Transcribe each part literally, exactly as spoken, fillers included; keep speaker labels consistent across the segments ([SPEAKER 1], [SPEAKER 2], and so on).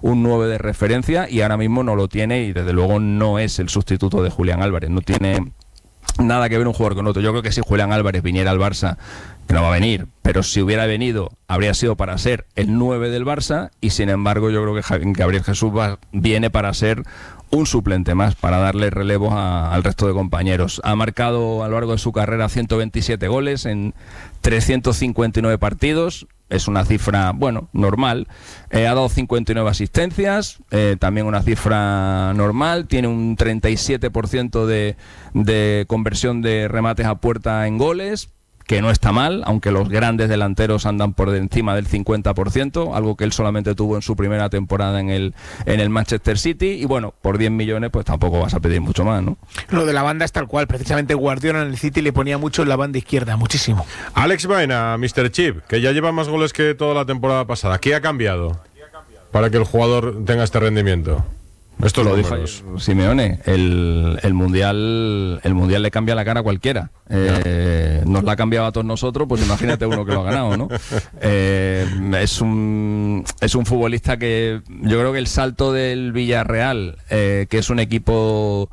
[SPEAKER 1] un nueve de referencia, y ahora mismo no lo tiene, y desde luego no es el sustituto de Julián Álvarez. No tiene nada que ver un jugador con otro. Yo creo que si Julián Álvarez viniera al Barça, que no va a venir, pero si hubiera venido, habría sido para ser el nueve del Barça, y sin embargo yo creo que Gabriel Jesús va, viene para ser un suplente más, para darle relevo a, al resto de compañeros. Ha marcado a lo largo de su carrera ciento veintisiete goles en trescientos cincuenta y nueve partidos. Es una cifra, bueno, normal. Eh, ha dado cincuenta y nueve asistencias, eh, también una cifra normal. Tiene un treinta y siete por ciento de, de conversión de remates a puerta en goles, que no está mal, aunque los grandes delanteros andan por encima del cincuenta por ciento, algo que él solamente tuvo en su primera temporada en el, en el Manchester City. Y bueno, por diez millones pues tampoco vas a pedir mucho más, ¿no? Lo de la banda es tal cual. Precisamente Guardiola en el City le ponía mucho en la banda izquierda, muchísimo.
[SPEAKER 2] Alex Baena, mister Chip, que ya lleva más goles que toda la temporada pasada. ¿Qué ha cambiado para que el jugador tenga este rendimiento? Esto lo dijo Simeone. El, el mundial el mundial le cambia la cara a cualquiera. Eh, nos la ha cambiado a todos nosotros, pues imagínate uno que lo ha ganado, ¿no? Eh, es un es un futbolista que yo creo que el salto del Villarreal, eh, que es un equipo,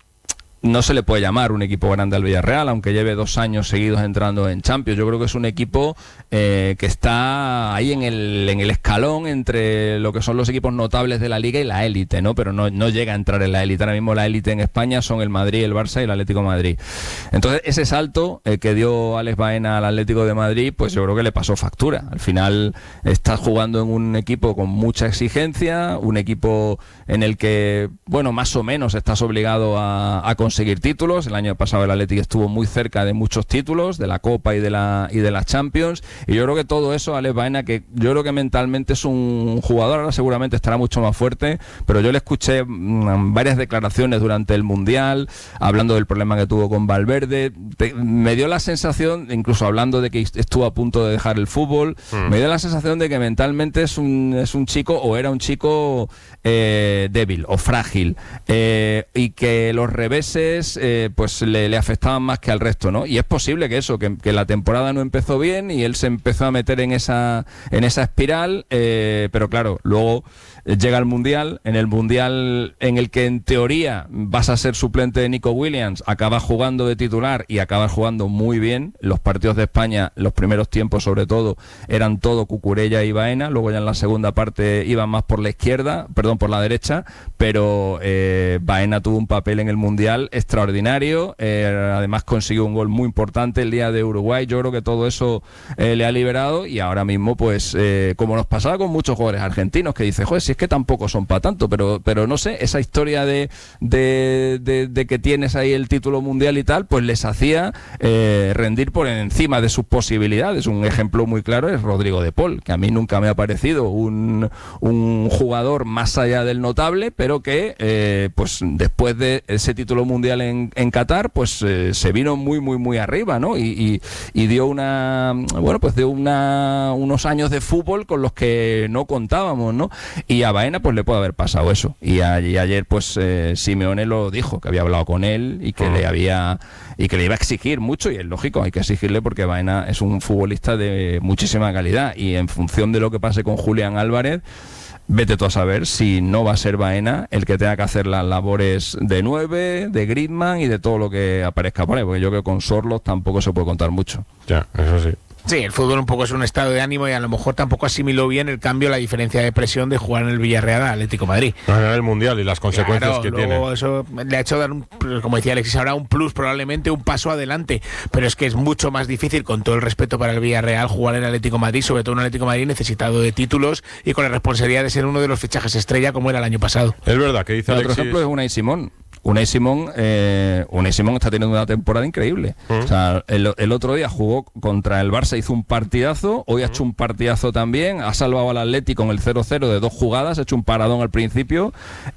[SPEAKER 2] no se le puede llamar un equipo grande al Villarreal, aunque lleve dos años seguidos entrando en Champions. Yo creo que es un equipo eh, que está ahí en el, en el escalón entre lo que son los equipos notables de la Liga y la élite, ¿no? Pero no, no llega a entrar en la élite. Ahora mismo la élite en España son el Madrid, el Barça y el Atlético de Madrid. Entonces ese salto eh, que dio Alex Baena al Atlético de Madrid, pues yo creo que le pasó factura. Al final está jugando en un equipo con mucha exigencia, un equipo en el que, bueno, más o menos estás obligado a, a conseguir títulos. El año pasado el Atlético estuvo muy cerca de muchos títulos, de la Copa y de la y de la Champions, y yo creo que todo eso, Alex Baena, que yo creo que mentalmente es un jugador, ahora seguramente estará mucho más fuerte, pero yo le escuché mmm, varias declaraciones durante el Mundial, hablando del problema que tuvo con Valverde. Te, me dio la sensación, incluso hablando de que estuvo a punto de dejar el fútbol, mm. me dio la sensación de que mentalmente es un, es un chico, o era un chico eh, débil o frágil, eh, y que los reveses Eh, pues le, le afectaban más que al resto, ¿no? Y es posible que eso, que, que la temporada no empezó bien y él se empezó a meter en esa en esa espiral, eh, pero claro, luego llega el Mundial, en el Mundial en el que en teoría vas a ser suplente de Nico Williams, acabas jugando de titular y acabas jugando muy bien. Los partidos de España, los primeros tiempos sobre todo, eran todo Cucurella y Baena, luego ya en la segunda parte iban más por la izquierda, perdón, por la derecha, pero eh, Baena tuvo un papel en el Mundial extraordinario, eh, además consiguió un gol muy importante el día de Uruguay. Yo creo que todo eso eh, le ha liberado, y ahora mismo pues eh, como nos pasaba con muchos jugadores argentinos que dice, joder, si es que tampoco son para tanto, pero pero no sé, esa historia de, de, de, de que tienes ahí el título mundial y tal, pues les hacía eh, rendir por encima de sus posibilidades. Un ejemplo muy claro es Rodrigo de Paul, que a mí nunca me ha parecido un, un jugador más allá del notable, pero que eh, pues después de ese título mundial en, en Qatar, pues eh, se vino muy muy muy arriba, ¿no? Y, y, y dio una bueno pues dio una unos años de fútbol con los que no contábamos, ¿no? Y a Baena pues le puede haber pasado eso. Y, a, y ayer pues eh, Simeone lo dijo, que había hablado con él y que oh. le había y que le iba a exigir mucho, y es lógico, hay que exigirle porque Baena es un futbolista de muchísima calidad, y en función de lo que pase con Julián Álvarez, vete tú a saber si no va a ser Baena el que tenga que hacer las labores de nueve, de Griezmann y de todo lo que aparezca por ahí, porque yo creo que con Sorloth tampoco se puede contar mucho. Ya, eso sí.
[SPEAKER 3] Sí, el fútbol un poco es un estado de ánimo, y a lo mejor tampoco asimiló bien el cambio, la diferencia de presión de jugar en el Villarreal al Atlético de Madrid.
[SPEAKER 2] Ganar el Mundial y las consecuencias
[SPEAKER 3] claro,
[SPEAKER 2] que
[SPEAKER 3] luego
[SPEAKER 2] tiene.
[SPEAKER 3] Eso le ha hecho dar, un, como decía Alexis, ahora un plus, probablemente un paso adelante, pero es que es mucho más difícil, con todo el respeto para el Villarreal, jugar en el Atlético de Madrid, sobre todo un Atlético de Madrid necesitado de títulos y con la responsabilidad de ser uno de los fichajes estrella como era el año pasado.
[SPEAKER 2] Es verdad que dice Alexis.
[SPEAKER 1] Otro ejemplo es Unai Simón. Unai Simón, eh, Unai Simón está teniendo una temporada increíble. Uh-huh. O sea, el, el otro día jugó contra el Barça, hizo un partidazo, hoy uh-huh. ha hecho un partidazo también, ha salvado al Atlético con el cero cero de dos jugadas, ha hecho un paradón al principio,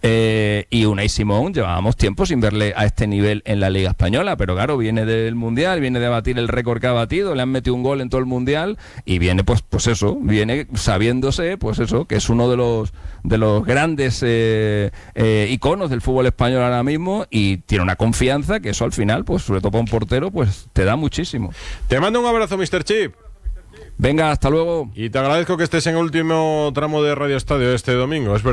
[SPEAKER 1] eh, y Unai Simón llevábamos tiempo sin verle a este nivel en la Liga Española, pero claro, viene del Mundial, viene de batir el récord que ha batido, le han metido un gol en todo el Mundial, y viene pues pues eso, viene sabiéndose pues eso, que es uno de los de los grandes eh, eh, iconos del fútbol español ahora mismo, y tiene una confianza que eso al final, pues sobre todo para un portero, pues te da muchísimo.
[SPEAKER 2] Te mando un abrazo, mister Chip.
[SPEAKER 1] Venga, hasta luego.
[SPEAKER 2] Y te agradezco que estés en el último tramo de Radio Estadio este domingo. Es verdad.